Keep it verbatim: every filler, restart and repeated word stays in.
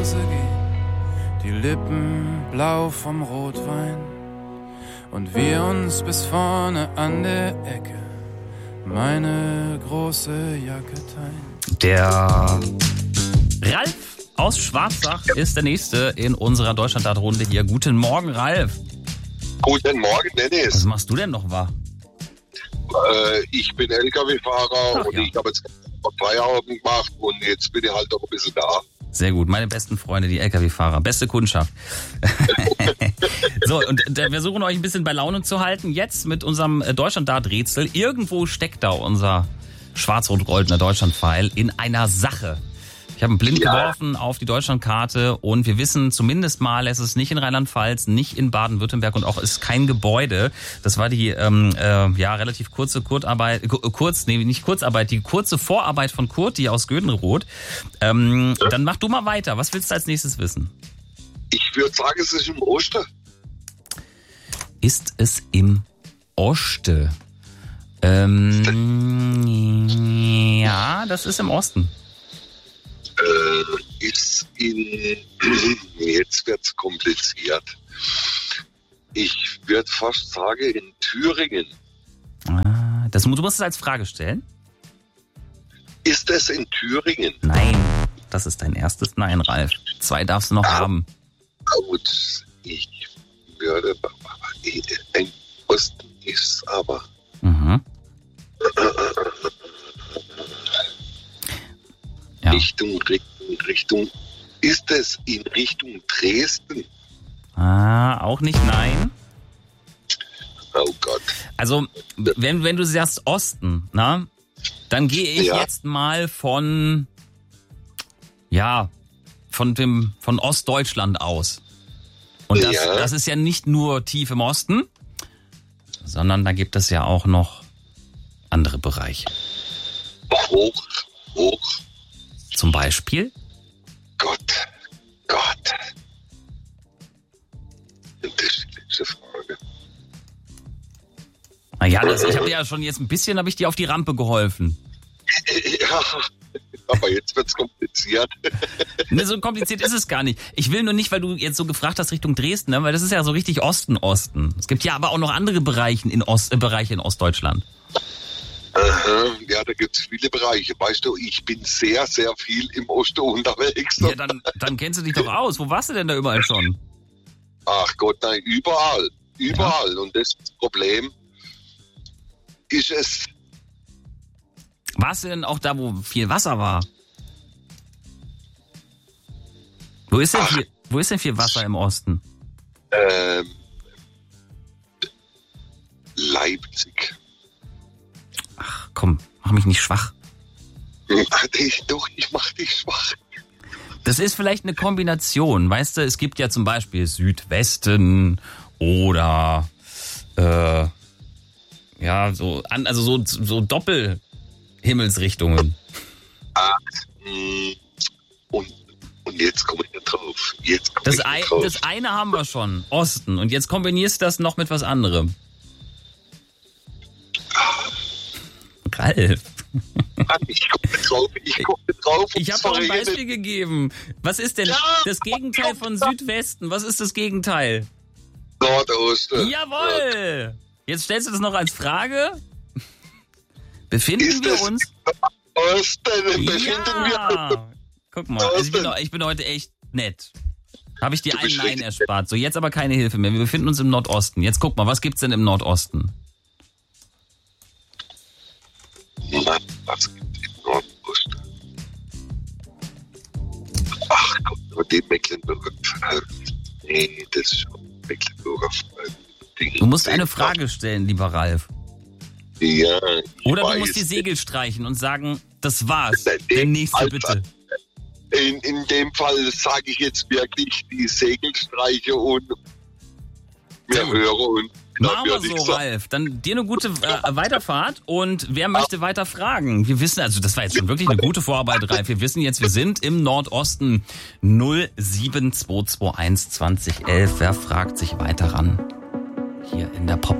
Hause gehen, die Lippen blau vom Rotwein und wir uns bis vorne an der Ecke meine große Jacke teilen. Der Ralf aus Schwarzach ist der Nächste in unserer Deutschlandrat-Runde hier. Guten Morgen, Ralf. Guten Morgen, Dennis. Was machst du denn noch wahr? Äh, ich bin L K W-Fahrer Ach, und ja. ich habe jetzt Feierabend gemacht und jetzt bin ich halt noch ein bisschen da. Sehr gut, meine besten Freunde, die L K W-Fahrer. Beste Kundschaft. So, und wir versuchen euch ein bisschen bei Laune zu halten. Jetzt mit unserem Deutschlandrat-Rätsel. Irgendwo steckt da unser schwarz-rot-goldener Deutschland-Pfeil in einer Sache. Ich habe einen Blind Ja. geworfen auf die Deutschlandkarte und wir wissen zumindest mal, es ist nicht in Rheinland-Pfalz, nicht in Baden-Württemberg und auch ist kein Gebäude. Das war die ähm, äh, ja relativ kurze Kurzarbeit, kurz, nee, nicht Kurzarbeit, die kurze Vorarbeit von Kurti aus Gödenroth. Ähm, Ja. Dann mach du mal weiter. Was willst du als nächstes wissen? Ich würde sagen, es ist im Osten. Ist es im Oste? Ähm, ja, das ist im Osten. Äh, ist in... Jetzt wird's kompliziert. Ich würde fast sagen, in Thüringen. Ah, das, du musst es als Frage stellen. Ist es in Thüringen? Nein, das ist dein erstes Nein, Ralf. Zwei darfst du noch Ah. haben. Gut, ich würde... Im Osten ist aber... Mhm. Ja. Richtung, Richtung, Richtung... Ist es in Richtung Dresden? Ah, auch nicht nein. Oh Gott. Also, wenn, wenn du sagst Osten, na, dann gehe ich Ja. jetzt mal von, ja, von dem, von Ostdeutschland aus. Und das, Ja. das ist ja nicht nur tief im Osten, sondern da gibt es ja auch noch andere Bereiche. Hoch, hoch, Zum Beispiel? Gott, Gott. Das ist die letzte Frage. Naja, das, ich habe dir ja schon jetzt ein bisschen, habe ich dir auf die Rampe geholfen. Ja, aber jetzt wird's kompliziert. Ne, so kompliziert ist es gar nicht. Ich will nur nicht, weil du jetzt so gefragt hast Richtung Dresden, ne? Weil das ist ja so richtig Osten-Osten. Es gibt ja aber auch noch andere Bereiche in, Ost, äh, Bereiche in Ostdeutschland. Aha, ja, da gibt's viele Bereiche. Weißt du, ich bin sehr, sehr viel im Osten unterwegs. Ja, dann, dann kennst du dich doch aus. Wo warst du denn da überall schon? Ach Gott, nein, überall. Überall. Und das Problem ist es... Warst du denn auch da, wo viel Wasser war? Wo ist denn Ach. viel, wo ist denn viel Wasser im Osten? Ähm, Leipzig. Ach komm, mach mich nicht schwach. Ach, ich, doch, ich mach dich schwach. Das ist vielleicht eine Kombination, weißt du, es gibt ja zum Beispiel Südwesten oder äh, ja, so an, also so, so Doppelhimmelsrichtungen. Ach, mh, und, und jetzt komme ich nicht drauf. Jetzt komme Das, ich ein, nicht drauf. das eine haben wir schon, Osten. Und jetzt kombinierst du das noch mit was anderem. Ralf, Mann, ich komme nicht drauf. Ich komme nicht drauf. ich habe doch ein Beispiel gegeben. Was ist denn Ja, das Gegenteil von Südwesten? Was ist das Gegenteil? Nordosten. Jawohl! Jetzt stellst du das noch als Frage? Befinden Ist wir es uns? Osten befinden wir. Ja! Guck mal, also ich, bin, ich bin heute echt nett. Habe ich dir Du ein bist Nein richtig erspart. So, jetzt aber keine Hilfe mehr. Wir befinden uns im Nordosten. Jetzt guck mal, was gibt's denn im Nordosten? Mann, was gibt es im Nordosten? Ach Gott, nur den Mecklenburger. Nee, das ist schon Mecklenburger. Du musst eine Frage stellen, lieber Ralf. Ja, ich Oder du weiß. musst die Segel streichen und sagen, das war's. Nein, Der nee, nächste Alter. bitte. In, in dem Fall sage ich jetzt wirklich die Segelstreiche und Sehr wir gut. hören und Machen wir würde ich so, sagen, Ralf. Dann dir eine gute äh, Weiterfahrt und wer möchte weiter fragen? Wir wissen, also das war jetzt schon wirklich eine gute Vorarbeit, Ralf. Wir wissen jetzt, wir sind im Nordosten. null sieben zwei zwei eins zwanzig elf. Wer fragt sich weiter ran? Hier in der Pop